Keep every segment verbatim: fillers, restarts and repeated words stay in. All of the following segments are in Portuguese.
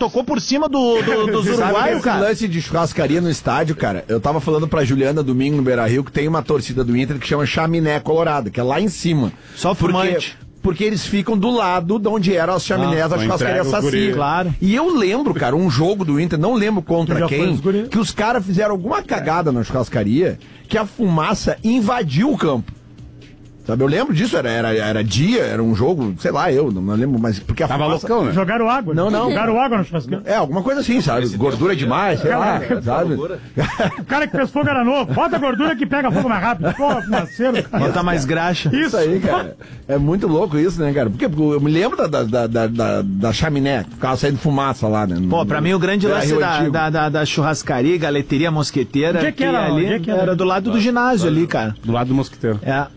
tocou por cima do, do, dos uruguaios, cara. Esse lance de churrascaria no estádio, cara, eu tava falando pra Juliana domingo no Beira-Rio que tem uma torcida do Inter que chama Chaminé Colorado, que é lá em cima. Só fumante. Porque... Porque eles ficam do lado de onde eram as chaminés, ah, a churrascaria Saci. Claro. E eu lembro, cara, um jogo do Inter, não lembro contra quem, que os caras fizeram alguma cagada na churrascaria, que a fumaça invadiu o campo. Sabe, eu lembro disso, era, era, era dia, era um jogo, sei lá, eu não, não lembro, mas porque a Tava fumaça... loucão, né? Jogaram água. Não, não. Jogaram água no churrasqueiro. É, alguma coisa assim, sabe? Gordura demais, sei lá, sabe? O cara que fez fogo era novo. Bota a gordura que pega fogo mais rápido. Pô, fumaceiro, cara. Bota mais graxa. Isso aí, cara. É muito louco isso, né, cara? Porque eu me lembro da, da, da, da, da chaminé, que ficava saindo fumaça lá, né? Pô, pra mim o grande Era lance Rio da, Antigo. da, da, da churrascaria, galeteria mosqueteira, Onde é que era? ali Onde é que era? era do lado do ginásio ali, cara. Do lado do mosquiteiro. É.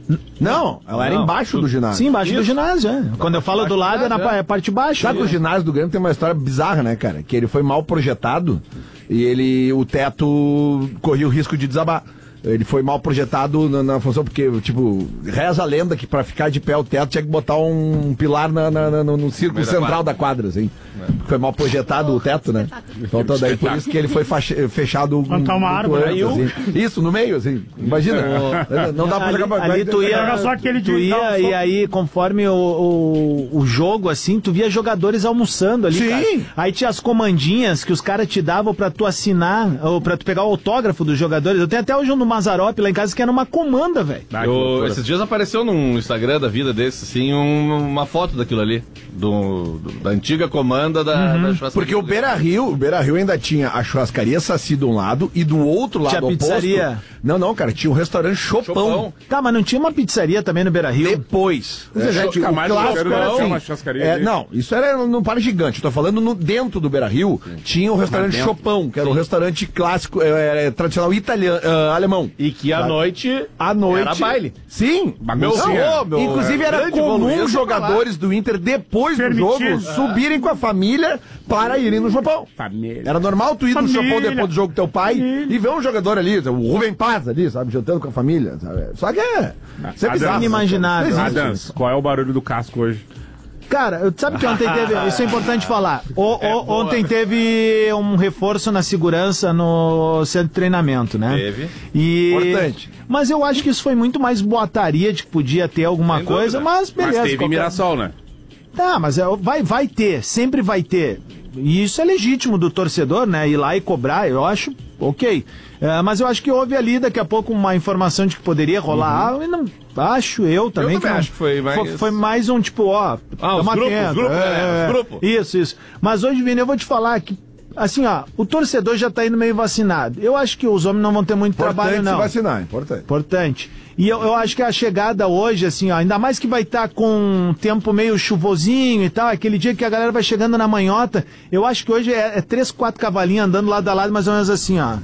Não, ela era Não. embaixo do ginásio. Sim, embaixo do ginásio, é. Quando eu falo do lado, é na pa- é parte de baixo. Sabe que o ginásio do Grêmio tem uma história bizarra, né, cara? Que ele foi mal projetado e ele, o teto corria o risco de desabar. Ele foi mal projetado na, na função, porque, tipo, reza a lenda que pra ficar de pé o teto tinha que botar um pilar na, na- na- no, no círculo central da quadra, assim. Foi mal projetado o teto, né? Então, daí por isso que ele foi fache- fechado. Plantar uma muito árvore, antes, assim. Isso, no meio, assim. Imagina. Não dá pra ali, jogar ali tu ia, Joga só aquele de tu ia dar um e soco. aí, conforme o, o, o jogo, assim, tu via jogadores almoçando ali, Sim. cara. Aí tinha as comandinhas que os caras te davam pra tu assinar, ou pra tu pegar o autógrafo dos jogadores. Eu tenho até hoje um do Mazzaropi lá em casa que era uma comanda, velho. Ah, que Eu- loucura. esses dias apareceu num Instagram da vida desse, assim, um- uma foto daquilo ali. Do, do- da antiga comanda da, da churrascaria. Porque o Beira Rio, o Beira Rio ainda tinha a churrascaria Saci de um lado e do outro lado Tinha oposto. pizzaria. Não, não, cara, tinha um restaurante Chopão. Chopão. Tá, mas não tinha uma pizzaria também no Beira-Rio? Depois. Ou seja, É, tinha- o Camargo clássico Cordeiro era não tinha assim. uma churrascaria É, ali. não, isso era no Parque Gigante. Eu tô falando no, dentro do Beira Rio, tinha o restaurante dentro. Chopão, que era um restaurante clássico, é, é, tradicional italiano, ah, alemão. E que à noite À noite. era baile. Sim. Baguncinha. Não, Inclusive era grande comum volume, jogadores do Inter, depois do Permitido. jogo, subirem com a família para irem no Chopão. Família. Era normal tu ir no Família. Chopão depois do jogo com teu pai Família. e ver um jogador ali, o Rubem Paz ali, sabe, jantando com a família, sabe? Só que é... Isso é Ah, bizarro. inimaginável. Isso existe. Adams, qual é o barulho do casco hoje? Cara, eu- sabe que ontem teve. Isso é importante falar. O- o- ontem teve um reforço na segurança no centro de treinamento, né? Teve. E... Importante. Mas eu acho que isso foi muito mais boataria de que podia ter alguma Sem coisa, dúvida. mas beleza. Mas teve em qualquer- Mirassol, né? Tá, mas é, vai, vai ter, sempre vai ter. E isso é legítimo do torcedor, né? Ir lá e cobrar, eu acho ok. É, mas eu acho que houve ali daqui a pouco uma informação de que poderia rolar. Uhum. Eu não, acho eu também. Eu também não- acho que foi mais- Foi, foi mais um tipo, ó. Ah, os tamo grupos, atento. os grupos, É, né? Os é. grupos. Isso, isso. Mas hoje, Vini, eu vou te falar que, assim, ó, o torcedor já tá indo meio vacinado. Eu acho que os homens não vão ter muito trabalho, Importante não. se vacinar, importante. Importante. E eu, eu acho que a chegada hoje, assim, ó, ainda mais que vai estar com um tempo meio chuvosinho e tal, aquele dia que a galera vai chegando na manhota, eu acho que hoje é, é três, quatro cavalinhos andando lado a lado, mais ou menos assim, ó.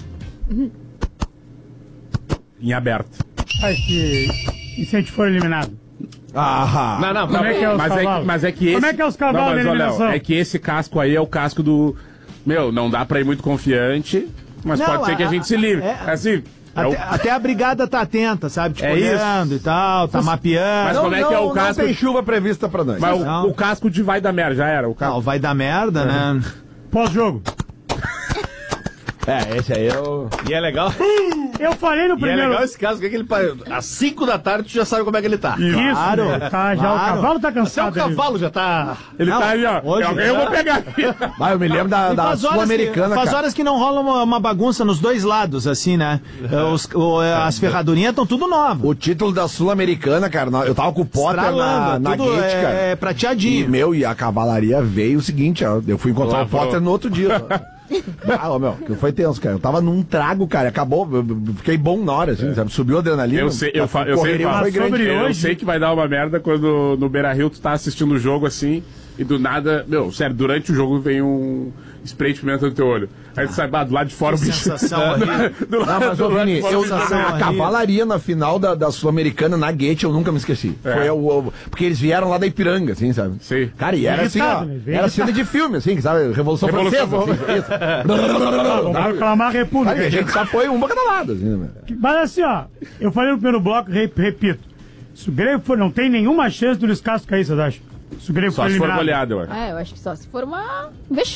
Em aberto. Ai, que... E se a gente for eliminado? Ah, Não, não, Como é que é os Mas é, cavalos? que, mas é que esse... Como é que é os cavalos Não, mas, da ó, Léo, eliminação? é que esse casco aí é o casco do... Meu, não dá pra ir muito confiante, mas Não, pode ser que a a- gente se livre. é- É assim... é o- Até, até a brigada tá atenta, sabe? Tipo, É olhando e tal, tá mapeando. Mas não, como é que é o não, casco? Não tem chuva prevista pra nós. Mas Não. o, o casco de vai da merda, já era. O casco. Não, vai dar merda, né? Pós-jogo. É, esse aí é o... E é legal. Eu falei no E é primeiro... legal esse caso, que é que ele pa- às cinco da tarde tu já sabe como é que ele tá. Isso, Claro, né? Tá, já, claro. o cavalo tá Até o cansado. ali. cavalo já tá. Ele Não, tá aí, ó. hoje- eu, eu vou pegar aqui. Ah, eu me lembro da, E da faz horas que- Sul-Americana, Faz cara. horas que não rola uma, uma bagunça nos dois lados, assim, né? Os- o- as ferradurinhas estão tudo novas. O título da Sul-Americana, cara, eu tava com o Potter na, Estralando, na tudo gate, é, cara. é E, prateadinho. meu, e a cavalaria veio o seguinte, ó, eu fui encontrar Lá, o Potter falou. no outro dia. Ah, ó, meu, que foi tenso, cara. Eu tava num trago, cara, acabou, eu- eu fiquei bom na hora, assim, sabe? Subiu a adrenalina. Eu sei, eu, a fa, eu, sei, correria falo. foi grande. Sobre eu hoje- sei que vai dar uma merda quando no Beira-Rio tu tá assistindo o jogo assim e do nada, meu, sério, durante o jogo vem um spray de pimenta no teu olho. Aí tu sai, ah, do lado de fora o bicho. sensação horrível. do Não, lado, mas, ô, do lado Vini, de fora eu, o bicho. sensação a, a horrível. cavalaria na final da, da Sul-Americana na Gate eu nunca me esqueci. É. Foi o, o- porque eles vieram lá da Ipiranga, assim, sabe? Sim. Cara, e era assim, ó. Irritado, né? Vem Era irritado. cena de filme, assim, sabe? Revolução, Revolução Francesa. Assim, Vamos isso. proclamar a república. Cara, e a gente só foi um pra cada lado, assim, né? Mas assim, ó, eu falei no primeiro bloco, re- repito. Se o Grêmio for, não tem nenhuma chance do Luiz Castro cair, vocês acham? Se o Grêmio Só for se for eliminado. goleado, eu acho. É, eu acho que só se for uma vexame.